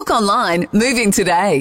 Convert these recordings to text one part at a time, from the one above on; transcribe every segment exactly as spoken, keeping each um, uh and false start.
Book online, moving today.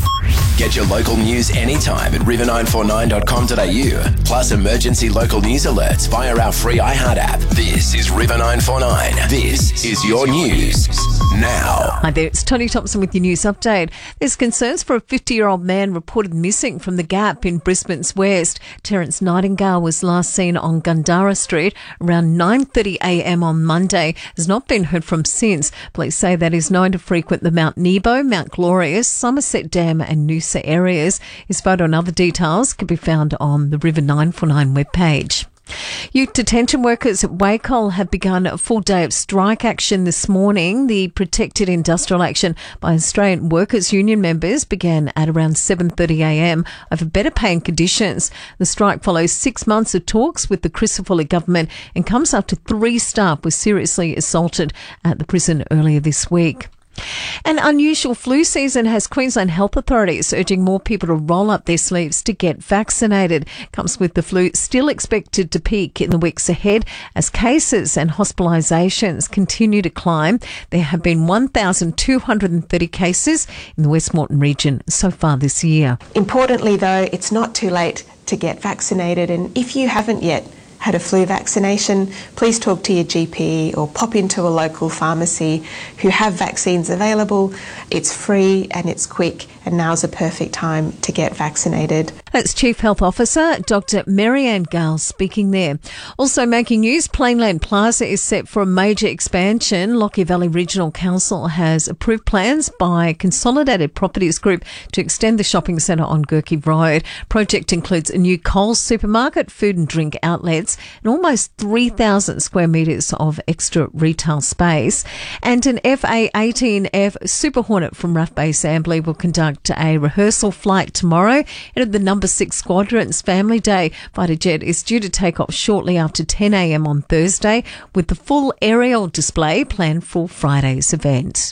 Get your local news anytime at river nine four nine dot com dot a u. Plus emergency local news alerts via our free iHeart app. This is River nine four nine. This is your news now. Hi there, it's Tony Thompson with your news update. There's concerns for a fifty-year-old man reported missing from the Gap in Brisbane's West. Terence Nightingale was last seen on Gundara Street around nine thirty a m on Monday. Has not been heard from since. Police say that he's known to frequent the Mount Nebo, Mount Glorious, Somerset Dam and Noosa areas. His photo and other details can be found on the River nine four nine webpage. Youth detention workers at Wacol have begun a full day of strike action this morning. The protected industrial action by Australian Workers Union members began at around seven thirty a m over better paying conditions. The strike follows six months of talks with the Crisafulli government and comes after three staff were seriously assaulted at the prison earlier this week. An unusual flu season has Queensland health authorities urging more people to roll up their sleeves to get vaccinated. Comes with the flu still expected to peak in the weeks ahead as cases and hospitalisations continue to climb. There have been one thousand two hundred thirty cases in the Westmoreton region so far this year. Importantly, though, it's not too late to get vaccinated, and if you haven't yet had a flu vaccination, please talk to your G P or pop into a local pharmacy who have vaccines available. It's free and it's quick, and now's a perfect time to get vaccinated. That's Chief Health Officer Doctor Marianne Gale speaking there. Also making news, Plainland Plaza is set for a major expansion. Lockyer Valley Regional Council has approved plans by Consolidated Properties Group to extend the shopping centre on Gurkey Road. Project includes a new Coles supermarket, food and drink outlets, and almost three thousand square metres of extra retail space. And an F A eighteen F Super Hornet from R A F Base Ambly will conduct a rehearsal flight tomorrow. It of the number six Squadron's Family Day fighter jet is due to take off shortly after ten a m on Thursday, with the full aerial display planned for Friday's event.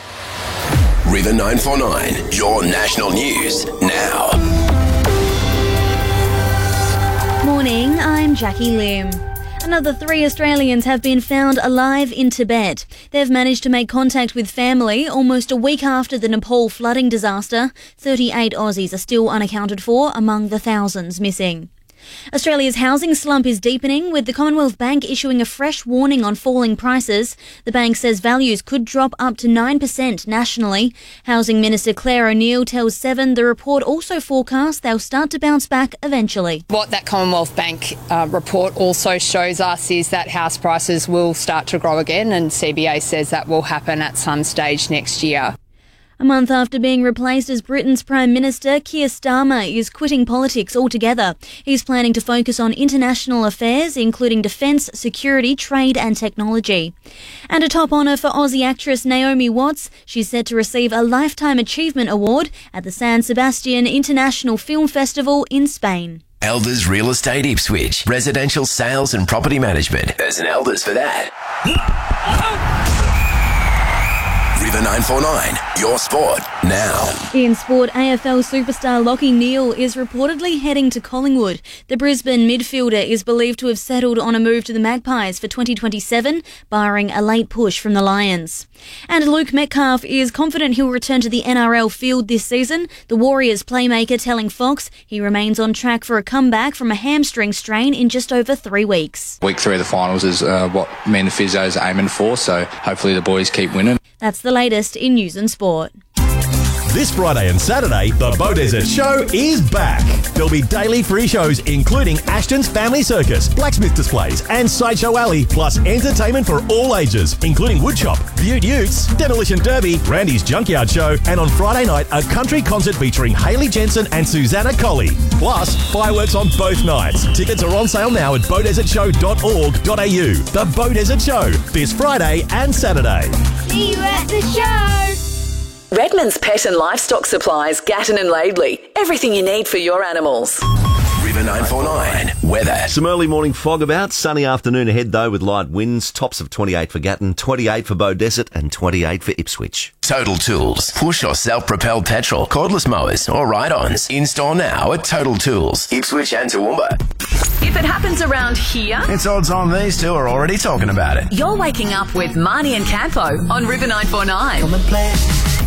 River nine four nine, your national news now. Morning, I'm Jackie Lim. Another three Australians have been found alive in Tibet. They've managed to make contact with family almost a week after the Nepal flooding disaster. thirty-eight Aussies are still unaccounted for among the thousands missing. Australia's housing slump is deepening, with the Commonwealth Bank issuing a fresh warning on falling prices. The bank says values could drop up to nine percent nationally. Housing Minister Claire O'Neill tells Seven the report also forecasts they'll start to bounce back eventually. What that Commonwealth Bank uh, report also shows us is that house prices will start to grow again, and C B A says that will happen at some stage next year. A month after being replaced as Britain's Prime Minister, Keir Starmer is quitting politics altogether. He's planning to focus on international affairs, including defence, security, trade and technology. And a top honour for Aussie actress Naomi Watts. She's set to receive a Lifetime Achievement Award at the San Sebastian International Film Festival in Spain. Elders Real Estate Ipswich. Residential sales and property management. There's an Elders for that. River nine four nine, your sport now. In sport, A F L superstar Lachie Neale is reportedly heading to Collingwood. The Brisbane midfielder is believed to have settled on a move to the Magpies for twenty twenty-seven, barring a late push from the Lions. And Luke Metcalf is confident he'll return to the N R L field this season. The Warriors playmaker telling Fox he remains on track for a comeback from a hamstring strain in just over three weeks. Week three of the finals is uh, what me and the physios are aiming for, so hopefully the boys keep winning. That's the latest in news and sport. This Friday and Saturday, the Beaudesert Show is back. There'll be daily free shows including Ashton's Family Circus, blacksmith displays and Sideshow Alley, plus entertainment for all ages, including woodshop, Beaut Utes, Demolition Derby, Randy's Junkyard Show, and on Friday night, a country concert featuring Hayley Jensen and Susanna Colley. Plus, fireworks on both nights. Tickets are on sale now at beaudesert show dot org dot a u. The Beaudesert Show, this Friday and Saturday. See you at the show! Redmond's Pet and Livestock Supplies, Gatton and Laidley. Everything you need for your animals. River nine four nine, weather. Some early morning fog about. Sunny afternoon ahead, though, with light winds. Tops of twenty-eight for Gatton, twenty-eight for Beaudesert and twenty-eight for Ipswich. Total Tools. Push or self-propelled petrol, cordless mowers or ride-ons. In-store now at Total Tools, Ipswich and Toowoomba. If it happens around here, It's odds on these two are already talking about it. you're waking up with Marnie and Campo on River nine four nine. Come and play.